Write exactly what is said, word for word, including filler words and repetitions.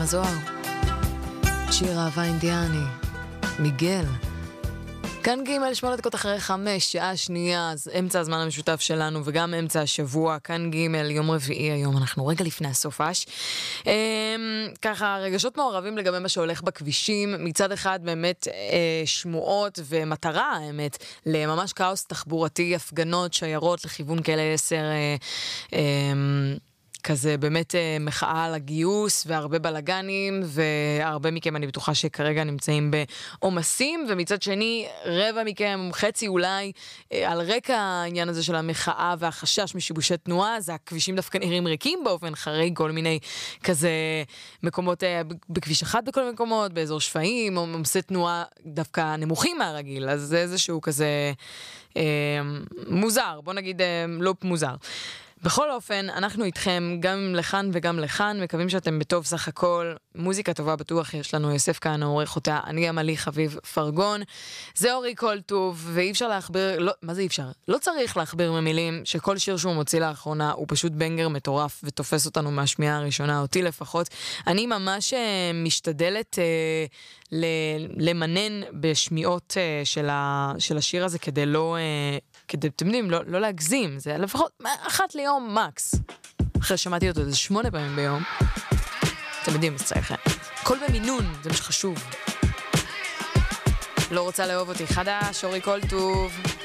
נחמה זוהר, שיר אהבה אינדיאני, מיגל. כאן ג' שמונה דקות אחרי חמש, שעה שנייה, אז אמצע הזמן המשותף שלנו וגם אמצע השבוע, כאן ג' יום רביעי היום, אנחנו רגע לפני הסופש. אה, ככה, רגשות מעורבים לגבי מה שהולך בכבישים, מצד אחד באמת אה, שמועות ומטרה האמת, לממש כאוס תחבורתי, הפגנות, שיירות לכיוון כלא עשר, אה, אה, כזה באמת מחאה על הגיוס והרבה בלגנים, והרבה מכם אני בטוחה שכרגע נמצאים בעומסים, ומצד שני רבע מכם, חצי אולי, על רקע העניין הזה של המחאה והחשש משיבושי תנועה, זה הכבישים דווקא נראים ריקים באופן חריג, כל מיני כזה מקומות בכביש אחד בכל מיני מקומות, באזור שפעים, או עומסי תנועה דווקא נמוכים מהרגיל, אז זה איזשהו כזה אה, מוזר, בוא נגיד אה, לא מוזר. בכל אופן, אנחנו איתכם גם לכאן וגם לכאן, מקווים שאתם בטוב סך הכל, מוזיקה טובה בטוח, יש לנו יוסף כאן, עורך אותה, אני עמלי חביב פרגון, זה אורי כל טוב, ואי אפשר להכביר, לא, מה זה אי אפשר? לא צריך להכביר ממילים, שכל שיר שהוא מוציא לאחרונה, הוא פשוט בנגר מטורף, ותופס אותנו מהשמיעה הראשונה, אותי לפחות, אני ממש משתדלת אה, למנן בשמיעות אה, של, ה, של השיר הזה, כדי לא... אה, כדי, אתם יודעים, לא, לא להגזים, זה לפחות אחת ליום מקס. אחרי שמעתי אותו, זה שמונה פעמים ביום. אתם יודעים, זה צריך. כל במינון, זה מה שחשוב. לא רוצה לאהוב אותי, חדש, אורי כל טוב.